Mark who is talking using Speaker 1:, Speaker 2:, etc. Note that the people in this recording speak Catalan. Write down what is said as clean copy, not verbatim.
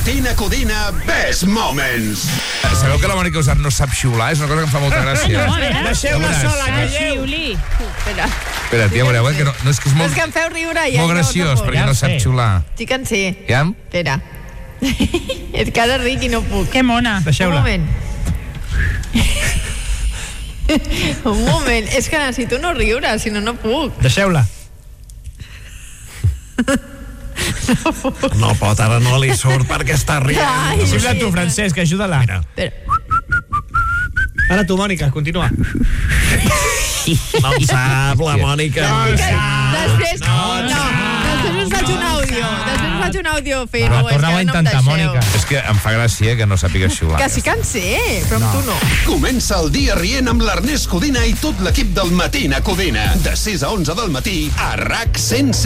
Speaker 1: Matina Codina Best Moments.
Speaker 2: Sabeu que la Mònica Usart no sap xiular? És una cosa que em fa molta gràcia.
Speaker 3: Deixeu-la sola, calleu.
Speaker 2: Espera, tia, veureu, que no és que és molt...
Speaker 4: És que em feu riure ja.
Speaker 2: Molt graciós, perquè no sap xiular.
Speaker 4: Sí que en sé.
Speaker 2: Ja?
Speaker 4: Espera. És que ara ric i no puc.
Speaker 3: Que mona.
Speaker 4: Un moment. Un moment. És que necessito no riure, si no, no puc.
Speaker 3: Deixeu-la.
Speaker 5: No pot, ara no li surt perquè està rient.
Speaker 3: Ajuda tu, Francesc, ajuda-la. Ara tu, Mònica, continua.
Speaker 5: No en sap, la Mònica.
Speaker 4: Després us faig un àudio. Després us faig un àudio fent-ho.
Speaker 3: Torna-ho a intentar, Mònica.
Speaker 2: És que em fa gràcia que no sàpiga xiular.
Speaker 4: Que sí que en sé, però amb tu no.
Speaker 1: Comença el dia rient amb l'Ernest Codina i tot l'equip del Matina Codina. De 6 a 11 del matí a RAC 105.